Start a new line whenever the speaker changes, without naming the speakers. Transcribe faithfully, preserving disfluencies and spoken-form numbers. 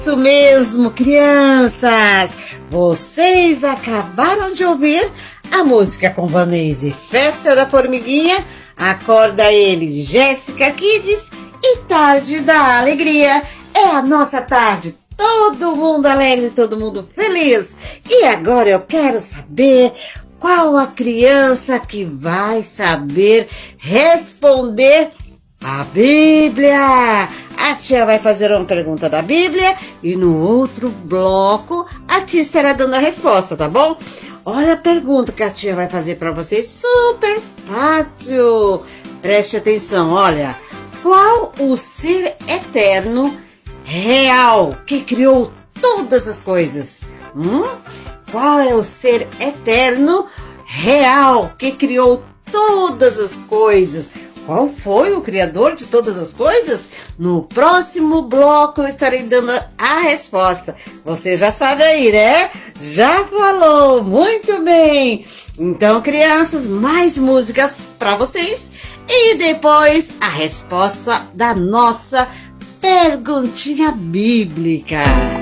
Isso mesmo, crianças! Vocês acabaram de ouvir a música com Vanessa, Festa da Formiguinha, Acorda Eles, Jéssica Kids e Tarde da Alegria. É a nossa tarde, todo mundo alegre, todo mundo feliz. E agora eu quero saber qual a criança que vai saber responder a Bíblia. A tia vai fazer uma pergunta da Bíblia e no outro bloco a tia estará dando a resposta, tá bom? Olha a pergunta que a tia vai fazer para vocês, super fácil. Preste atenção, olha. Qual o ser eterno real que criou todas as coisas? Hum? Qual é o ser eterno real que criou todas as coisas? Qual foi o criador de todas as coisas? No próximo bloco eu estarei dando a resposta. Você já sabe aí, né? Já falou, muito bem. Então, crianças, mais músicas para vocês e depois a resposta da nossa perguntinha bíblica.